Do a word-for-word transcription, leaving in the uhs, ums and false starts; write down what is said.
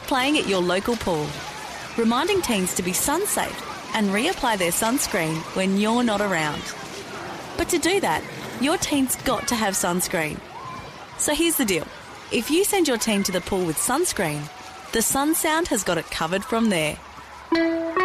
playing at your local pool, reminding teens to be sun safe and reapply their sunscreen when you're not around. But to do that, your teen's got to have sunscreen. So here's the deal. If you send your teen to the pool with sunscreen, the Sun Sound has got it covered from there.